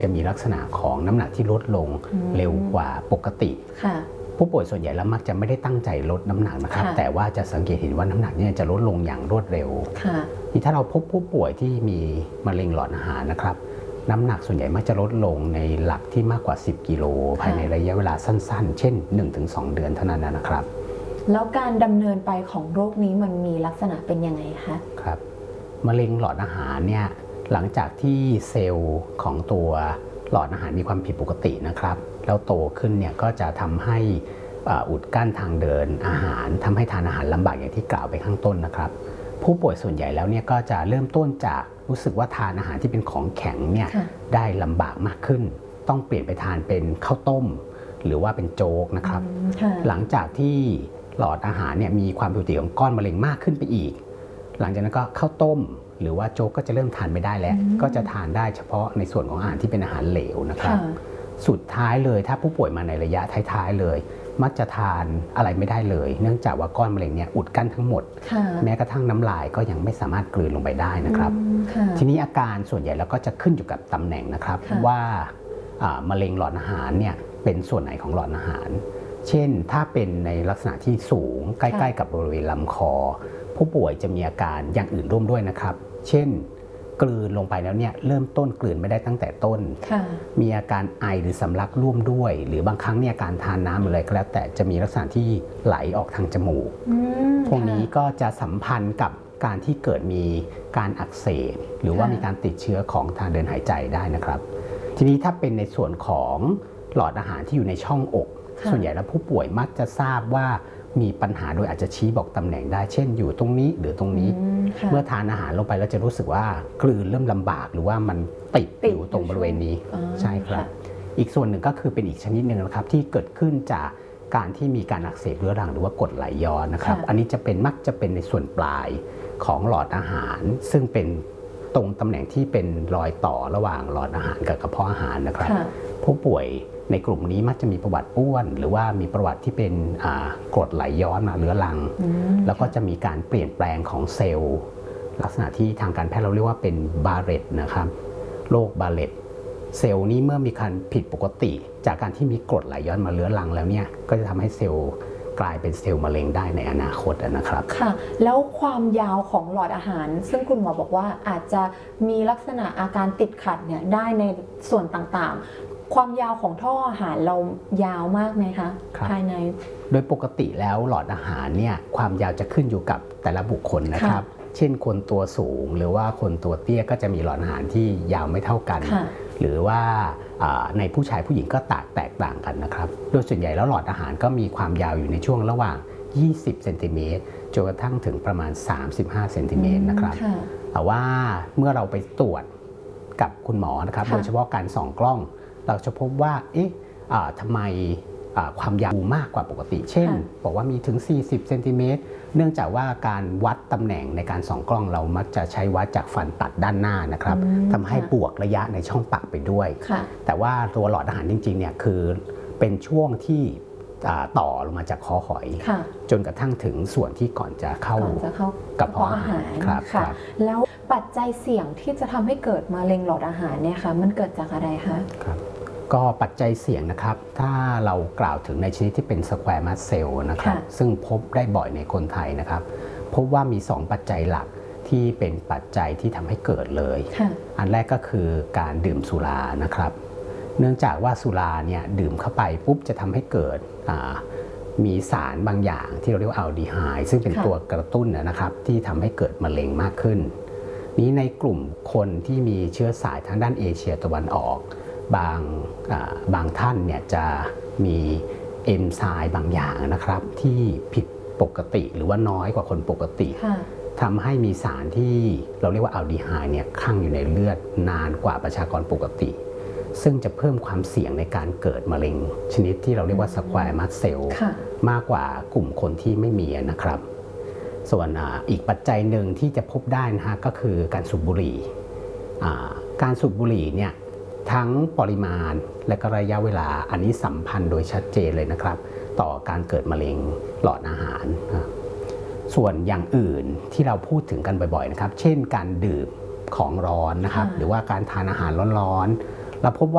จะมีลักษณะของน้ำหนักที่ลดลงเร็วกว่าปกติผู้ป่วยส่วนใหญ่แล้วมักจะไม่ได้ตั้งใจลดน้ำหนักนะครับแต่ว่าจะสังเกตเห็นว่าน้ำหนักเนี่ยจะลดลงอย่างรวดเร็วที่ถ้าเราพบผู้ป่วยที่มีมะเร็งหลอดอาหารนะครับน้ำหนักส่วนใหญ่มักจะลดลงในหลักที่มากกว่า10กิโลภายในระยะเวลาสั้นๆเช่น 1-2 เดือนเท่านั้นนะครับแล้วการดำเนินไปของโรคนี้มันมีลักษณะเป็นยังไงคะครับมะเร็งหลอดอาหารเนี่ยหลังจากที่เซลล์ของตัวหลอดอาหารมีความผิดปกตินะครับแล้วโตขึ้นเนี่ยก็จะทำให้อุดกั้นทางเดินอาหารทำให้ทานอาหารลำบากอย่างที่กล่าวไปข้างต้นนะครับผู้ป่วยส่วนใหญ่แล้วเนี่ยก็จะเริ่มต้นจากรู้สึกว่าทานอาหารที่เป็นของแข็งเนี่ยได้ลำบากมากขึ้นต้องเปลี่ยนไปทานเป็นข้าวต้มหรือว่าเป็นโจ๊กนะครับหลังจากที่หลอดอาหารเนี่ยมีความผิดปกติของก้อนมะเร็งมากขึ้นไปอีกหลังจากนั้นก็ข้าวต้มหรือว่าโจ๊กก็จะเริ่มทานไม่ได้แล้วก็จะทานได้เฉพาะในส่วนของอาหารที่เป็นอาหารเหลวนะครับสุดท้ายเลยถ้าผู้ป่วยมาในระยะท้ายๆเลยมักจะทานอะไรไม่ได้เลยเนื่องจากว่าก้อนมะเร็งเนี่ยอุดกั้นทั้งหมดแม้กระทั่งน้ำลายก็ยังไม่สามารถกลืนลงไปได้นะครับทีนี้อาการส่วนใหญ่แล้วก็จะขึ้นอยู่กับตำแหน่งนะครับว่ามะเร็งหลอดอาหารเนี่ยเป็นส่วนไหนของหลอดอาหารเช่นถ้าเป็นในลักษณะที่สูงใกล้ๆกับบริเวณลำคอผู้ป่วยจะมีอาการอย่างอื่นร่วมด้วยนะครับเช่นกลืนลงไปแล้วเนี่ยเริ่มต้นกลืนไม่ได้ตั้งแต่ต้นมีอาการไอหรือสำลักร่วมด้วยหรือบางครั้งเนี่ยการทานน้ำอะไรก็แล้วแต่จะมีลักษณะที่ไหลออกทางจมูกพวกนี้ก็จะสัมพันธ์กับการที่เกิดมีการอักเสบหรือว่ามีการติดเชื้อของทางเดินหายใจได้นะครับทีนี้ถ้าเป็นในส่วนของหลอดอาหารที่อยู่ในช่องอกส่วนใหญ่แล้วผู้ป่วยมักจะทราบว่ามีปัญหาโดยอาจจะชี้บอกตำแหน่งได้เช่นอยู่ตรงนี้หรือตรงนี้เมื่อทานอาหารลงไปแล้วจะรู้สึกว่ากลืนเริ่มลำบากหรือว่ามันติดอยู่ตรงบริเวณนี้ใช่ครับอีกส่วนหนึ่งก็คือเป็นอีกชนิดหนึ่งนะครับที่เกิดขึ้นจากการที่มีการอักเสบเรื้อรังหรือว่ากรดไหลย้อนนะครับอันนี้มักจะเป็นในส่วนปลายของหลอดอาหารซึ่งเป็นตรงตำแหน่งที่เป็นรอยต่อระหว่างหลอดอาหารกับกระเพาะอาหารนะครับผู้ป่วยในกลุ่มนี้มักจะมีประวัติอ้วนหรือว่ามีประวัติที่เป็นกรดไหลย้อนมาเรื้อรังแล้วก็จะมีการเปลี่ยนแปลงของเซลล์ลักษณะที่ทางการแพทย์เราเรียกว่าเป็นบาเรตนะครับโรคบาเรตเซลล์นี้เมื่อมีการผิดปกติจากการที่มีกรดไหลย้อนมาเรื้อรังแล้วเนี่ยก็จะทำให้เซลล์กลายเป็นเซลล์มะเร็งได้ในอนาคตนะครับค่ะแล้วความยาวของหลอดอาหารซึ่งคุณหมอบอกว่าอาจจะมีลักษณะอาการติดขัดเนี่ยได้ในส่วนต่างๆความยาวของท่ออาหารเรายาวมากไหมคะภายในโดยปกติแล้วหลอดอาหารเนี่ยความยาวจะขึ้นอยู่กับแต่ละบุคคลนะครับเช่นคนตัวสูงหรือว่าคนตัวเตี้ยก็จะมีหลอดอาหารที่ยาวไม่เท่ากันหรือว่าในผู้ชายผู้หญิงก็แตกต่างกันนะครับโดยส่วนใหญ่แล้วหลอดอาหารก็มีความยาวอยู่ในช่วงระหว่าง20เซนติเมตรจนกระทั่งถึงประมาณ35เซนติเมตรนะครับแต่ว่าเมื่อเราไปตรวจกับคุณหมอนะครับโดยเฉพาะการส่องกล้องเราจะพบว่าทำไมความยาวมากกว่าปกติเช่นบอกว่ามีถึง40เซนติเมตรเนื่องจากว่าการวัดตำแหน่งในการส่องกล้องเรามักจะใช้วัดจากฟันตัดด้านหน้านะครับทำให้บวกระยะในช่องปากไปด้วยแต่ว่าตัวหลอดอาหารจริงๆเนี่ยคือเป็นช่วงที่ต่อลงมาจากคอหอยจนกระทั่งถึงส่วนที่ก่อนจะเข้ากระเพาะอาหารครับแล้วปัจจัยเสี่ยงที่จะทำให้เกิดมะเร็งหลอดอาหารเนี่ยค่ะมันเกิดจากอะไรคะก็ปัจจัยเสี่ยงนะครับถ้าเรากล่าวถึงในชนิดที่เป็นสแควร์มัสเซลนะครับซึ่งพบได้บ่อยในคนไทยนะครับพบว่ามี2ปัจจัยหลักที่เป็นปัจจัยที่ทำให้เกิดเลยอันแรกก็คือการดื่มสุรานะครับเนื่องจากว่าสุราเนี่ยดื่มเข้าไปปุ๊บจะทำให้เกิดมีสารบางอย่างที่เราเรียกว่าอัลดีไฮด์ซึ่งเป็นตัวกระตุ้นนะครับที่ทำให้เกิดมะเร็งมากขึ้นนี้ในกลุ่มคนที่มีเชื้อสายทางด้านเอเชียตะวันออกบางท่านเนี่ยจะมีเอนไซม์บางอย่างนะครับที่ผิดปกติหรือว่าน้อยกว่าคนปกติทำให้มีสารที่เราเรียกว่าอัลดีไฮด์เนี่ยคั่งอยู่ในเลือดนานกว่าประชากรปกติซึ่งจะเพิ่มความเสี่ยงในการเกิดมะเร็งชนิดที่เราเรียกว่าสแควร์มัสเซลมากกว่ากลุ่มคนที่ไม่มีนะครับส่วนอีกปัจจัยหนึ่งที่จะพบได้นะฮะก็คือการสูบบุหรี่การสูบบุหรี่เนี่ยทั้งปริมาณและก็ระยะเวลาอันนี้สัมพันธ์โดยชัดเจนเลยนะครับต่อการเกิดมะเร็งหลอดอาหารส่วนอย่างอื่นที่เราพูดถึงกันบ่อยๆนะครับเช่นการดื่มของร้อนนะครับหรือว่าการทานอาหารร้อนๆเราพบว่า